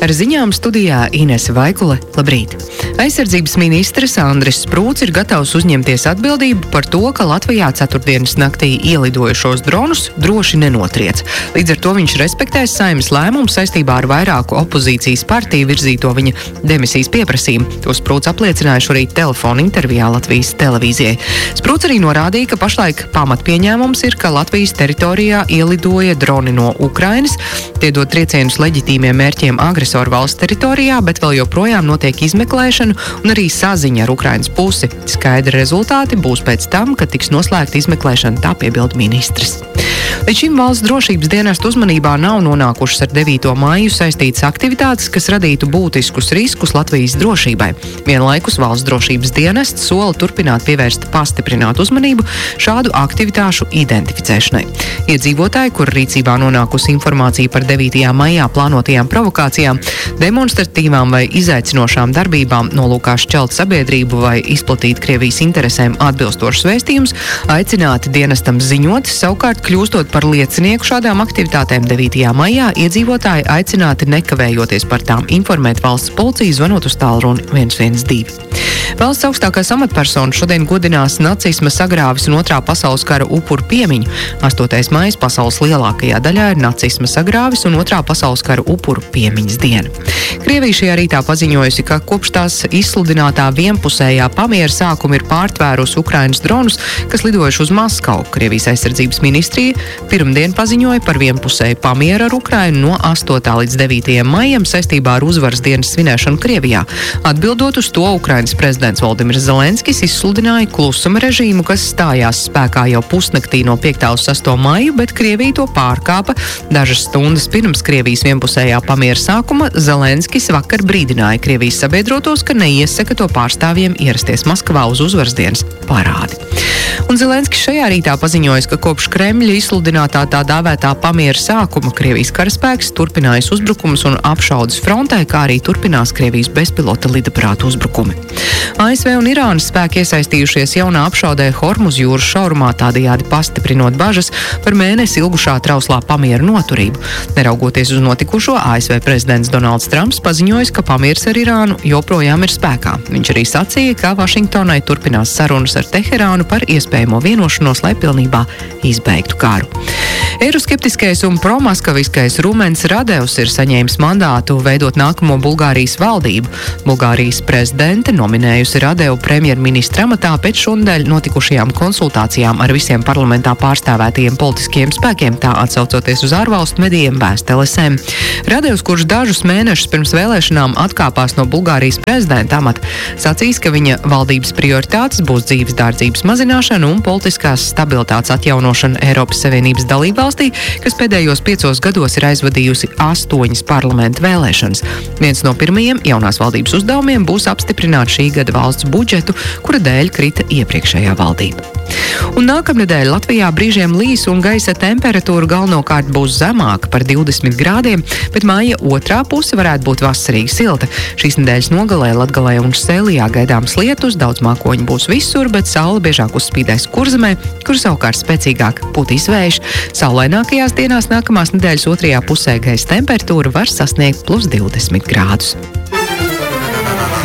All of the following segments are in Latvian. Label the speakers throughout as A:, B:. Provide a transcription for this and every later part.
A: Ar ziņām studijā Inese Vaikule. Labrīt! Aizsardzības ministrs Andris Sprūts ir gatavs uzņemties atbildību par to, ka Latvijā ceturtdienas naktī ielidojušos dronus droši nenotriec. Līdz ar to viņš respektēs Saeimas lēmumu saistībā ar vairāku opozīcijas partiju virzīto viņa demisijas pieprasījumu. To Sprūts apliecināja šorīt telefona intervijā Latvijas televīzijai. Sprūts arī norādīja, ka pašlaik pamatpieņēmums ir, ka Latvijas teritorijā ielidoja droni no Ukrainas. Tie dod triecienus leģitīmiem mērķiem agresoru valsts teritorijā, bet vēl joprojām notiek izmeklēšana un arī saziņa ar Ukrainas pusi. Skaidri rezultāti būs pēc tam, kad tiks noslēgta izmeklēšana, tā piebilda ministrs. Līdz šim valsts drošības dienestu uzmanībā nav nonākušas ar 9. maiju saistītas aktivitātes, kas radītu būtiskus riskus Latvijas drošībai. Vienlaikus valsts drošības dienests sola turpināt pievērst pastiprinātu uzmanību šādu aktivitāšu identificēšanai. Iedzīvotāji, kur rīcībā nonākusi informācija par 9. maijā plānotajām provokācijām, demonstratīvām vai izaicinošām darbībām, nolūkā šķelt sabiedrību vai izplatīt Krievijas interesēm atbilstošus vēstījumus, aicināti dienestam ziņot, savukārt kļūstot par liecinieku šādām aktivitātēm 9. maijā, iedzīvotāji aicināti nekavējoties par tām informēt valsts policiju, zvanot uz tālruni 112. Valsts augstākās amatpersonas šodien godinās nacisma sagrāvis un Otrā pasaules kara upuru piemiņu. 8. maijs pasaules lielākajā daļā ir nacisma sagrāvis un Otrā pasaules kara upuru piemiņas diena. Krievija šajā rītā paziņojusi, ka kopš tās izsludinātā vienpusējā pamiera sākuma ir pārtvērusi Ukrainas dronus, kas lidojuši uz Maskavu. Krievijas aizsardzības ministrija pirmdien paziņoja par vienpusēju pamieru ar Ukrainu no 8. līdz 9. maijam saistībā ar uzvaras dienas svinēšanu Krievijā. Atbildot uz to, Ukrainas prezidents Voldimirs Zelenskis izsludināja klusuma režīmu, kas stājās spēkā jau pusnaktī no 5. uz 6. maiju, bet Krievija to pārkāpa. Dažas stundas pirms Krievijas vienpusējā pamiera sākuma Zelenskis vakar brīdināja Krievijas sabiedrotos, ka neiesaka to pārstāvjiem ierasties Maskavā uz uzvaras dienas parādi. Un Zelenskis šajā rītā paziņoja, ka kopš Kremļa izsludinātā tā dāvētā pamiera sākuma Krievijas karaspēks turpinājis uzbrukumus un apšaudes frontē, kā arī turpinās Krievijas bezpilota lidaparātu uzbrukumi. ASV un Irānas spēki iesaistījušies jaunā apšaudē Hormuz jūras šaurumā, tādējādi pastiprinot bažas par mēnesi ilgušā trauslā pamiera noturību. Neraugoties uz notikušo, ASV prezidents Donalds Trumps paziņojis, ka pamieris ar Irānu joprojām ir spēkā. Viņš arī sacīja, ka Vašingtonai turpinās sarunas ar Teherānu par iespējamo vienošanos, lai pilnībā izbeigtu karu. Eiroskeptiskais un promaskaviskais Rumens Radevs ir saņēmis mandātu veidot nākamo Bulgārijas valdību. Bulgārijas prezidente nominējusi Radevu premjerministra amatā pēc šonadēļ notikušajām konsultācijām ar visiem parlamentā pārstāvētajiem politiskiem spēkiem, tā atsaucoties uz ārvalstu medijiem VSTLSM. Radevs, kurš dažus mēnešus pirms vēlēšanām atkāpās no Bulgārijas prezidenta amata, sacīs, ka viņa valdības prioritātes būs dzīves dārdzības mazināšana un politiskās stabilitātes atjaunošana Eiropas Savienības dalībvalstī, kas pēdējos 5 gados ir aizvadījusi 8 parlamentu vēlēšanas. Viens no pirmajiem jaunās valdības uzdevumiem būs apstiprināt šī gada valsts budžetu, kura dēļ krita iepriekšējā valdība. Un nākamnedēļ Latvijā brīžiem līs un gaisa temperatūra galvenokārt būs zemāka par 20 grādiem, bet māja otrā puse varētu būt vasarīgi silta. Šīs nedēļas nogalē Latgalē un Sēlijā gaidāms lietus, daudz mākoņu būs visur, bet saule biežāk uzspīdēs Kurzemē, kur savukārt spēcīgāk putīs vējš. Saulainākajās dienās nākamās nedēļas otrajā pusē gaisa temperatūra var sasniegt plus 20 grādus.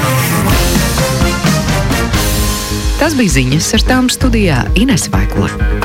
A: Tas bija ziņas, ar tām studijā Inese Vaikule.